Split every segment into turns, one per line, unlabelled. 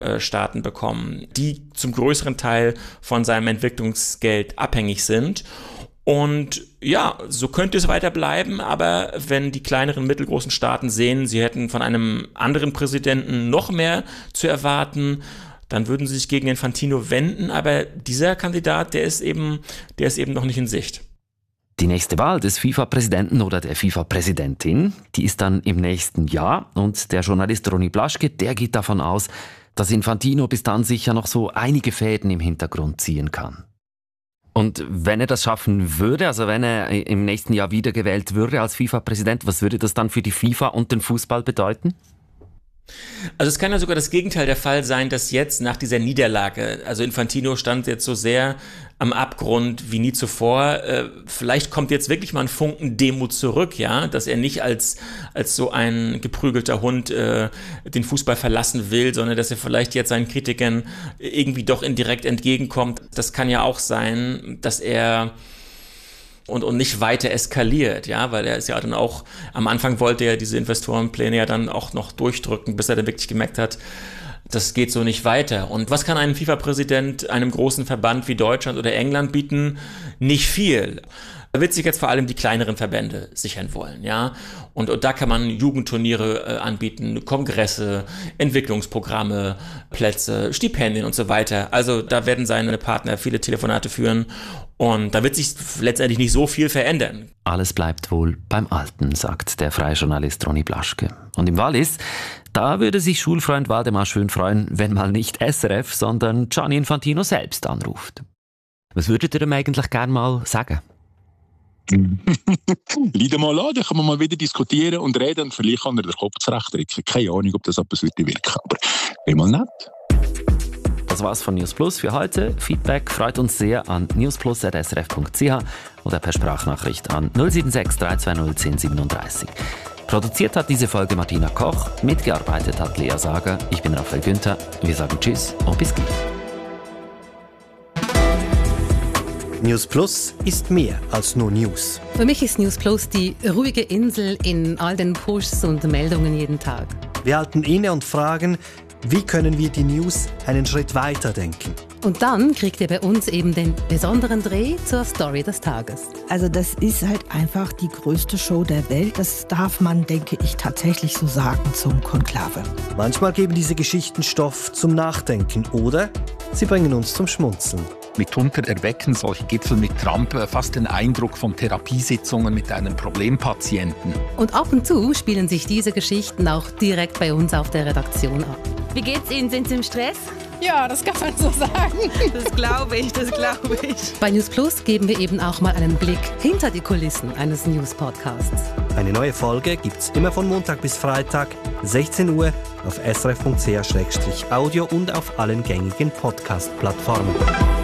Staaten bekommen, die zum größeren Teil von seinem Entwicklungsgeld abhängig sind. Und ja, so könnte es weiter bleiben, aber wenn die kleineren, mittelgroßen Staaten sehen, sie hätten von einem anderen Präsidenten noch mehr zu erwarten, dann würden sie sich gegen Infantino wenden, aber dieser Kandidat, der ist eben noch nicht in Sicht.
Die nächste Wahl des FIFA-Präsidenten oder der FIFA-Präsidentin, die ist dann im nächsten Jahr. Und der Journalist Ronny Blaschke, der geht davon aus, dass Infantino bis dann sicher noch so einige Fäden im Hintergrund ziehen kann. Und wenn er das schaffen würde, also wenn er im nächsten Jahr wiedergewählt würde als FIFA-Präsident, was würde das dann für die FIFA und den Fußball bedeuten?
Also es kann ja sogar das Gegenteil der Fall sein, dass jetzt nach dieser Niederlage, also Infantino stand jetzt so sehr am Abgrund wie nie zuvor, vielleicht kommt jetzt wirklich mal ein Funken Demut zurück, ja, dass er nicht als so ein geprügelter Hund den Fußball verlassen will, sondern dass er vielleicht jetzt seinen Kritikern irgendwie doch indirekt entgegenkommt. Das kann ja auch sein, dass er und nicht weiter eskaliert, ja, weil er ist ja dann auch, am Anfang wollte er diese Investorenpläne ja dann auch noch durchdrücken, bis er dann wirklich gemerkt hat, das geht so nicht weiter. Und was kann ein FIFA-Präsident einem großen Verband wie Deutschland oder England bieten? Nicht viel. Da wird sich jetzt vor allem die kleineren Verbände sichern wollen, ja. Und da kann man Jugendturniere anbieten, Kongresse, Entwicklungsprogramme, Plätze, Stipendien und so weiter. Also da werden seine Partner viele Telefonate führen und da wird sich letztendlich nicht so viel verändern.
Alles bleibt wohl beim Alten, sagt der freie Journalist Ronny Blaschke. Und im Wallis, da würde sich Schulfreund Waldemar schön freuen, wenn mal nicht SRF, sondern Gianni Infantino selbst anruft. Was würdet ihr ihm eigentlich gerne mal sagen?
Leid mal an, dann kann man mal wieder diskutieren und reden und vielleicht kann er den Kopf zurechtdrücken. Keine Ahnung, ob das etwas würde wirken, aber wäre mal nett.
Das war's von News Plus für heute. Feedback freut uns sehr an newsplus@srf.ch oder per Sprachnachricht an 076 320 1037. Produziert hat diese Folge Martina Koch, mitgearbeitet hat Lea Sager. Ich bin Raphael Günther. Wir sagen Tschüss und bis gleich.
News Plus ist mehr als nur News.
Für mich ist News Plus die ruhige Insel in all den Pushs und Meldungen jeden Tag.
Wir halten inne und fragen, wie können wir die News einen Schritt weiter denken?
Und dann kriegt ihr bei uns eben den besonderen Dreh zur Story des Tages.
Also das ist halt einfach die größte Show der Welt. Das darf man, denke ich, tatsächlich so sagen zum Konklave.
Manchmal geben diese Geschichten Stoff zum Nachdenken oder sie bringen uns zum Schmunzeln.
Mitunter erwecken solche Gipfel mit Trump fast den Eindruck von Therapiesitzungen mit einem Problempatienten.
Und ab und zu spielen sich diese Geschichten auch direkt bei uns auf der Redaktion ab.
Wie geht's Ihnen? Sind Sie im Stress?
Ja, das kann man so sagen.
Das glaube ich.
Bei News Plus geben wir eben auch mal einen Blick hinter die Kulissen eines News-Podcasts.
Eine neue Folge gibt's immer von Montag bis Freitag, 16 Uhr, auf srf.ch/audio und auf allen gängigen Podcast-Plattformen.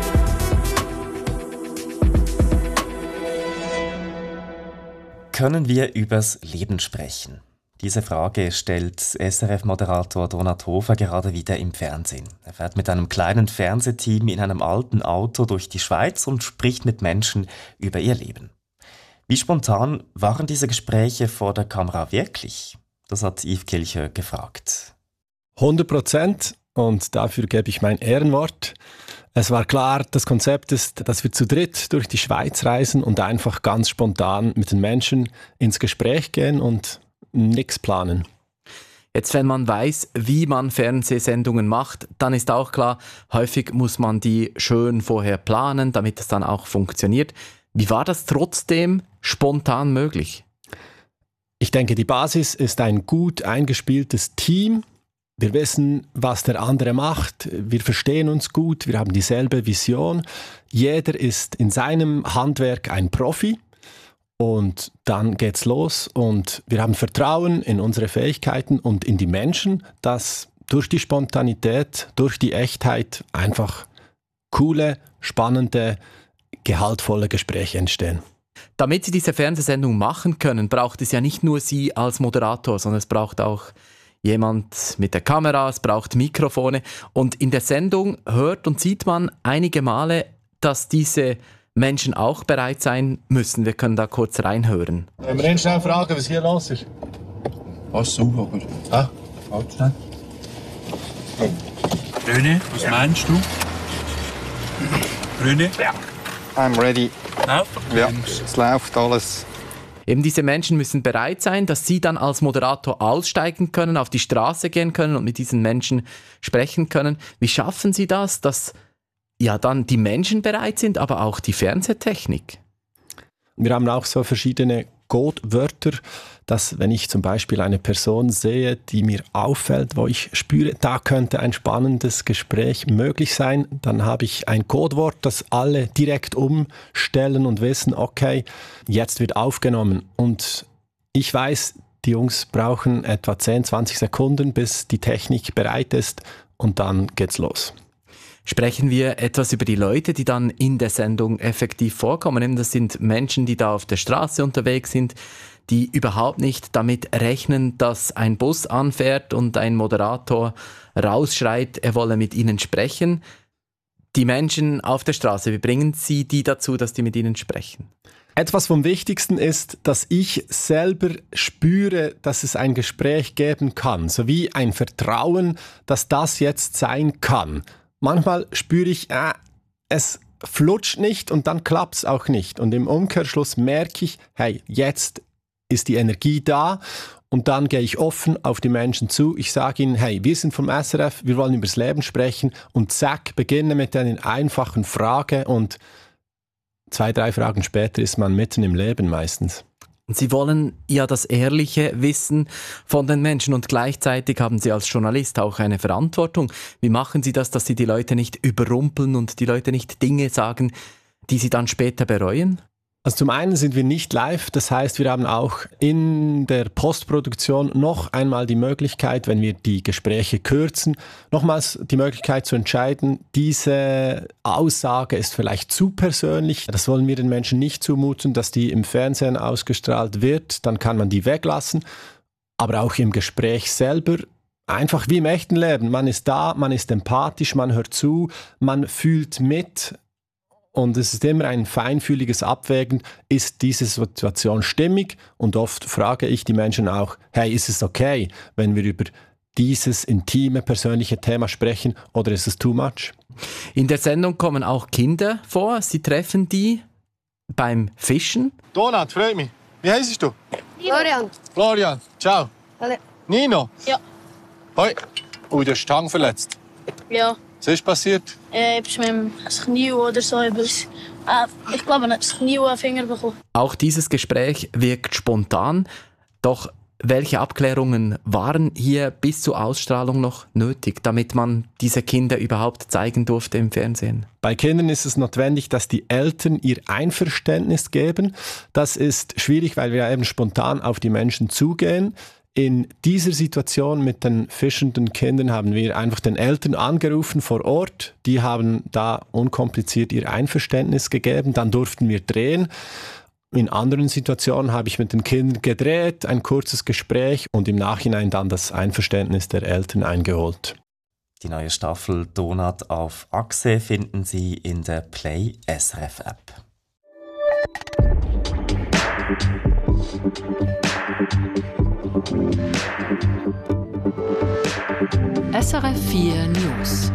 Können wir übers Leben sprechen? Diese Frage stellt SRF-Moderator Donat Hofer gerade wieder im Fernsehen. Er fährt mit einem kleinen Fernsehteam in einem alten Auto durch die Schweiz und spricht mit Menschen über ihr Leben. Wie spontan waren diese Gespräche vor der Kamera wirklich? Das hat Yves Kilcher gefragt.
100%, und dafür gebe ich mein Ehrenwort. Es war klar, das Konzept ist, dass wir zu dritt durch die Schweiz reisen und einfach ganz spontan mit den Menschen ins Gespräch gehen und nichts planen.
Jetzt, wenn man weiß, wie man Fernsehsendungen macht, dann ist auch klar, häufig muss man die schön vorher planen, damit es dann auch funktioniert. Wie war das trotzdem spontan möglich?
Ich denke, die Basis ist ein gut eingespieltes Team. Wir wissen, was der andere macht. Wir verstehen uns gut. Wir haben dieselbe Vision. Jeder ist in seinem Handwerk ein Profi. Und dann geht's los. Und wir haben Vertrauen in unsere Fähigkeiten und in die Menschen, dass durch die Spontanität, durch die Echtheit einfach coole, spannende, gehaltvolle Gespräche entstehen.
Damit Sie diese Fernsehsendung machen können, braucht es ja nicht nur Sie als Moderator, sondern es braucht auch jemand mit der Kamera, es braucht Mikrofone. Und in der Sendung hört und sieht man einige Male, dass diese Menschen auch bereit sein müssen. Wir können da kurz reinhören.
Wenn wir ihn schnell fragen, was hier los ist.
Pass auf, aber...
Ah?
Halt schnell.
René, was meinst du? René?
Ja. I'm ready.
Läuft?
Ja, es läuft alles.
Eben diese Menschen müssen bereit sein, dass sie dann als Moderator aussteigen können, auf die Straße gehen können und mit diesen Menschen sprechen können. Wie schaffen Sie das, dass ja dann die Menschen bereit sind, aber auch die Fernsehtechnik?
Wir haben auch so verschiedene Codewörter, dass wenn ich zum Beispiel eine Person sehe, die mir auffällt, wo ich spüre, da könnte ein spannendes Gespräch möglich sein, dann habe ich ein Codewort, das alle direkt umstellen und wissen, okay, jetzt wird aufgenommen. Und ich weiß, die Jungs brauchen etwa 10, 20 Sekunden, bis die Technik bereit ist und dann geht's los.
Sprechen wir etwas über die Leute, die dann in der Sendung effektiv vorkommen. Das sind Menschen, die da auf der Straße unterwegs sind, die überhaupt nicht damit rechnen, dass ein Bus anfährt und ein Moderator rausschreit, er wolle mit ihnen sprechen. Die Menschen auf der Straße, wie bringen Sie die dazu, dass die mit ihnen sprechen?
Etwas vom Wichtigsten ist, dass ich selber spüre, dass es ein Gespräch geben kann, sowie ein Vertrauen, dass das jetzt sein kann. Manchmal spüre ich, es flutscht nicht und dann klappt es auch nicht. Und im Umkehrschluss merke ich, hey, jetzt ist die Energie da und dann gehe ich offen auf die Menschen zu. Ich sage ihnen, hey, wir sind vom SRF, wir wollen über das Leben sprechen und zack, beginne mit einer einfachen Frage und 2, 3 Fragen später ist man mitten im Leben meistens.
Sie wollen ja das ehrliche Wissen von den Menschen und gleichzeitig haben Sie als Journalist auch eine Verantwortung. Wie machen Sie das, dass Sie die Leute nicht überrumpeln und die Leute nicht Dinge sagen, die sie dann später bereuen?
Also zum einen sind wir nicht live, das heißt, wir haben auch in der Postproduktion noch einmal die Möglichkeit, wenn wir die Gespräche kürzen, nochmals die Möglichkeit zu entscheiden, diese Aussage ist vielleicht zu persönlich, das wollen wir den Menschen nicht zumuten, dass die im Fernsehen ausgestrahlt wird, dann kann man die weglassen, aber auch im Gespräch selber, einfach wie im echten Leben, man ist da, man ist empathisch, man hört zu, man fühlt mit. Und es ist immer ein feinfühliges Abwägen, ist diese Situation stimmig? Und oft frage ich die Menschen auch, hey, ist es okay, wenn wir über dieses intime, persönliche Thema sprechen oder ist es too much?
In der Sendung kommen auch Kinder vor. Sie treffen die beim Fischen.
Donat, freut mich. Wie heisst du?
Florian.
Florian, ciao.
Alle.
Nino?
Ja.
Hoi. Oh, du hast die Hand verletzt.
Ja.
Was ist passiert?
Ich habe mit dem Knie oder so etwas. Ich glaube, ich habe das Knie und den Finger bekommen.
Auch dieses Gespräch wirkt spontan. Doch welche Abklärungen waren hier bis zur Ausstrahlung noch nötig, damit man diese Kinder überhaupt zeigen durfte im Fernsehen?
Bei Kindern ist es notwendig, dass die Eltern ihr Einverständnis geben. Das ist schwierig, weil wir ja eben spontan auf die Menschen zugehen. In dieser Situation mit den fischenden Kindern haben wir einfach den Eltern angerufen vor Ort. Die haben da unkompliziert ihr Einverständnis gegeben. Dann durften wir drehen. In anderen Situationen habe ich mit den Kindern gedreht, ein kurzes Gespräch und im Nachhinein dann das Einverständnis der Eltern eingeholt.
Die neue Staffel Donat auf Achse finden Sie in der Play SRF App.
SRF 4 News.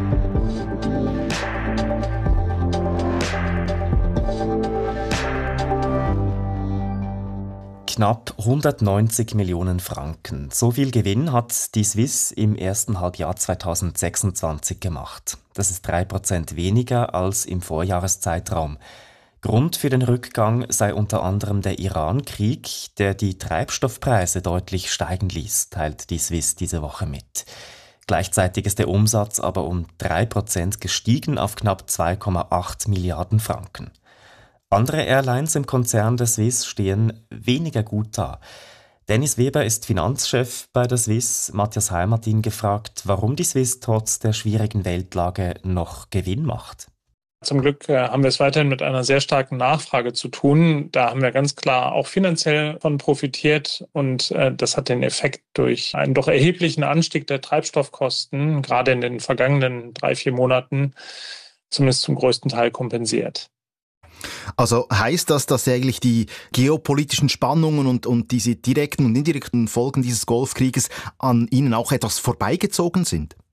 Knapp 190 Millionen Franken. So viel Gewinn hat die Swiss im ersten Halbjahr 2026 gemacht. Das ist 3% weniger als im Vorjahreszeitraum. Grund für den Rückgang sei unter anderem der Iran-Krieg, der die Treibstoffpreise deutlich steigen ließ, teilt die Swiss diese Woche mit. Gleichzeitig ist der Umsatz aber um 3% gestiegen auf knapp 2,8 Milliarden Franken. Andere Airlines im Konzern der Swiss stehen weniger gut da. Dennis Weber ist Finanzchef bei der Swiss. Matthias Heim hat ihn gefragt, warum die Swiss trotz der schwierigen Weltlage noch Gewinn macht.
Zum Glück haben wir es weiterhin mit einer sehr starken Nachfrage zu tun. Da haben wir ganz klar auch finanziell von profitiert und das hat den Effekt durch einen doch erheblichen Anstieg der Treibstoffkosten, gerade in den vergangenen 3-4 Monaten, zumindest zum größten Teil kompensiert.
Also heißt das, dass eigentlich die geopolitischen Spannungen und diese direkten und indirekten Folgen dieses Golfkrieges an Ihnen auch etwas vorbeigezogen sind?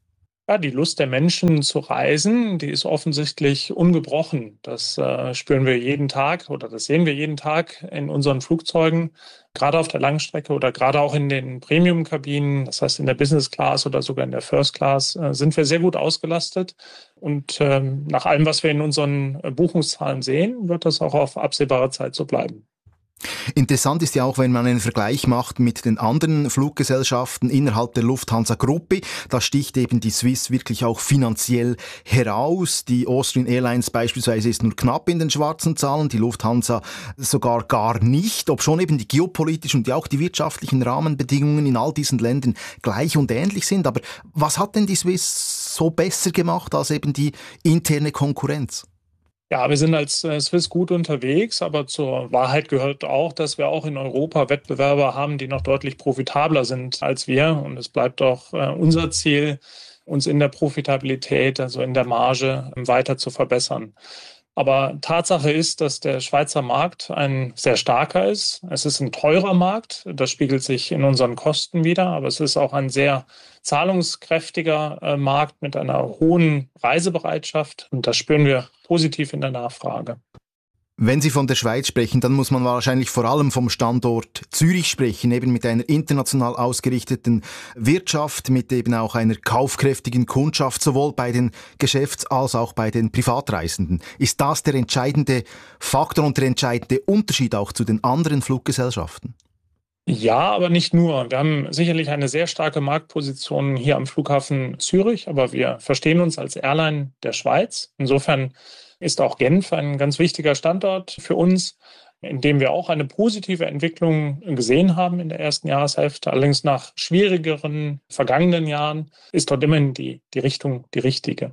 Ja, die Lust der Menschen zu reisen, die ist offensichtlich ungebrochen. Das spüren wir jeden Tag oder das sehen wir jeden Tag in unseren Flugzeugen, gerade auf der Langstrecke oder gerade auch in den Premium-Kabinen, das heißt in der Business Class oder sogar in der First Class, sind wir sehr gut ausgelastet. Und nach allem, was wir in unseren Buchungszahlen sehen, wird das auch auf absehbare Zeit so bleiben.
Interessant ist ja auch, wenn man einen Vergleich macht mit den anderen Fluggesellschaften innerhalb der Lufthansa-Gruppe. Da sticht eben die Swiss wirklich auch finanziell heraus. Die Austrian Airlines beispielsweise ist nur knapp in den schwarzen Zahlen, die Lufthansa sogar gar nicht, obschon eben die geopolitischen und auch die wirtschaftlichen Rahmenbedingungen in all diesen Ländern gleich und ähnlich sind. Aber was hat denn die Swiss so besser gemacht als eben die interne Konkurrenz?
Ja, wir sind als Swiss gut unterwegs, aber zur Wahrheit gehört auch, dass wir auch in Europa Wettbewerber haben, die noch deutlich profitabler sind als wir. Und es bleibt auch unser Ziel, uns in der Profitabilität, also in der Marge, weiter zu verbessern. Aber Tatsache ist, dass der Schweizer Markt ein sehr starker ist. Es ist ein teurer Markt, das spiegelt sich in unseren Kosten wider, aber es ist auch ein sehr zahlungskräftiger Markt mit einer hohen Reisebereitschaft und das spüren wir positiv in der Nachfrage.
Wenn Sie von der Schweiz sprechen, dann muss man wahrscheinlich vor allem vom Standort Zürich sprechen, eben mit einer international ausgerichteten Wirtschaft, mit eben auch einer kaufkräftigen Kundschaft, sowohl bei den Geschäfts- als auch bei den Privatreisenden. Ist das der entscheidende Faktor und der entscheidende Unterschied auch zu den anderen Fluggesellschaften?
Ja, aber nicht nur. Wir haben sicherlich eine sehr starke Marktposition hier am Flughafen Zürich, aber wir verstehen uns als Airline der Schweiz. Insofern ist auch Genf ein ganz wichtiger Standort für uns, in dem wir auch eine positive Entwicklung gesehen haben in der ersten Jahreshälfte. Allerdings nach schwierigeren vergangenen Jahren ist dort immerhin die Richtung die richtige.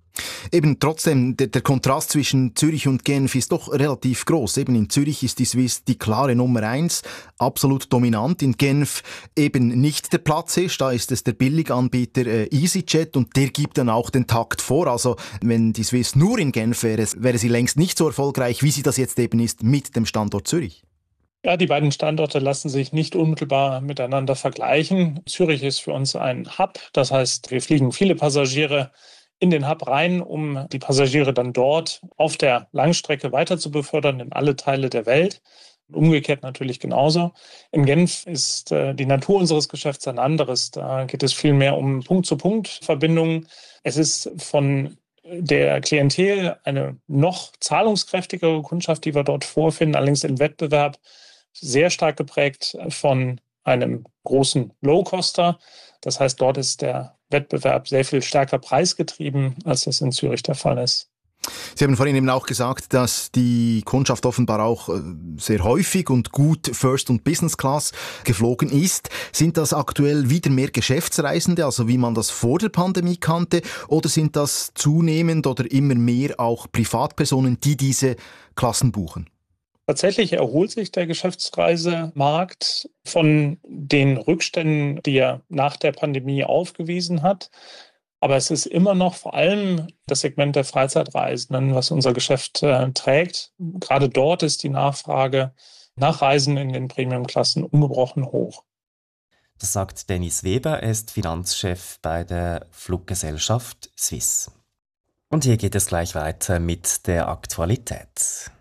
Eben trotzdem, der Kontrast zwischen Zürich und Genf ist doch relativ groß. Eben in Zürich ist die Swiss die klare Nummer 1, absolut dominant. In Genf eben nicht der Platzhirsch, da ist es der Billiganbieter EasyJet und der gibt dann auch den Takt vor. Also wenn die Swiss nur in Genf wäre, wäre sie längst nicht so erfolgreich, wie sie das jetzt eben ist mit dem Standort Zürich.
Ja, die beiden Standorte lassen sich nicht unmittelbar miteinander vergleichen. Zürich ist für uns ein Hub, das heißt, wir fliegen viele Passagiere in den Hub rein, um die Passagiere dann dort auf der Langstrecke weiter zu befördern in alle Teile der Welt. Umgekehrt natürlich genauso. In Genf ist die Natur unseres Geschäfts ein anderes. Da geht es viel mehr um Punkt-zu-Punkt-Verbindungen. Es ist von der Klientel eine noch zahlungskräftigere Kundschaft, die wir dort vorfinden, allerdings im Wettbewerb sehr stark geprägt von einem großen Low-Coster. Das heißt, dort ist der Wettbewerb sehr viel stärker preisgetrieben, als das in Zürich der Fall ist.
Sie haben vorhin eben auch gesagt, dass die Kundschaft offenbar auch sehr häufig und gut First- und Business-Class geflogen ist. Sind das aktuell wieder mehr Geschäftsreisende, also wie man das vor der Pandemie kannte, oder sind das zunehmend oder immer mehr auch Privatpersonen, die diese Klassen buchen?
Tatsächlich erholt sich der Geschäftsreisemarkt von den Rückständen, die er nach der Pandemie aufgewiesen hat. Aber es ist immer noch vor allem das Segment der Freizeitreisenden, was unser Geschäft trägt. Gerade dort ist die Nachfrage nach Reisen in den Premium-Klassen ungebrochen hoch.
Das sagt Dennis Weber, er ist Finanzchef bei der Fluggesellschaft Swiss. Und hier geht es gleich weiter mit der Aktualität.